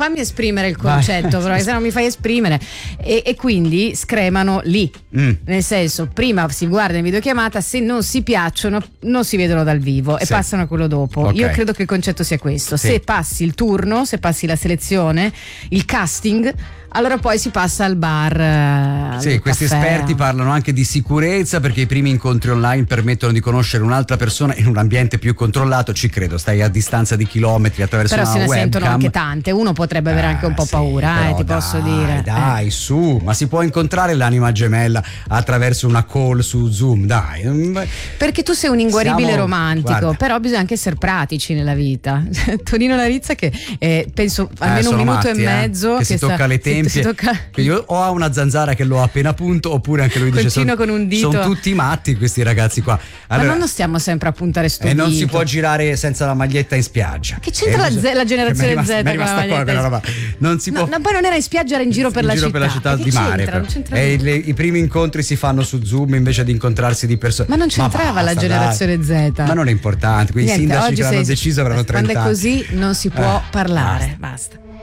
fammi esprimere il concetto, però, se non mi fai esprimere. E quindi scremano lì. Nel senso, prima si guarda in videochiamata, se non si piacciono non si vedono dal vivo e passano a quello dopo. Okay. Io credo che il concetto sia questo: se passi il turno, se passi la selezione, il casting, allora poi si passa al bar. Sì, questi caffè. esperti parlano anche di sicurezza, perché i primi incontri online permettono di conoscere un'altra persona in un ambiente più controllato. Ci credo, stai a distanza di chilometri attraverso però una se ne webcam. sentono anche tante, uno potrebbe avere anche un po' paura, però ti posso dire. Dai, su, ma si può incontrare l'anima gemella attraverso una call su Zoom, dai. Perché tu sei un inguaribile Siamo- romantico, guarda. però bisogna anche essere pratici nella vita. Tonino Larizza che penso almeno un sono minuto matti, e mezzo che si tocca le tempie. si tocca... Quindi o ha una zanzara che lo ha appena punto, oppure anche lui dice Concino con un dito. sono tutti matti questi ragazzi qua. Allora, ma non stiamo sempre a puntare sto e non si dito. può girare senza la maglietta in spiaggia. Che c'entra la generazione Z Mi è con la rimasta qua maglietta? quella roba. Non si può. No, poi non era in spiaggia, era in giro per la città. di mare. Non c'entra E niente. i primi incontri si fanno su Zoom invece di incontrarsi di persona. Ma non c'entrava la generazione Z. Ma non è importante. Quei Niente, sindaci oggi che l'hanno deciso avranno 30 quando è anni. così non si può parlare. Basta.